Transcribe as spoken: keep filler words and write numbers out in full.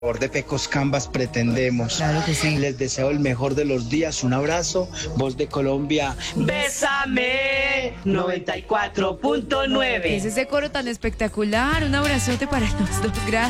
Por de Pecos Canvas pretendemos. Claro que sí. Les deseo el mejor de los días. Un abrazo. Voz de Colombia. Bésame. noventa y cuatro punto nueve. ¿Qué es ese coro tan espectacular? Un abrazote para los dos. Gracias.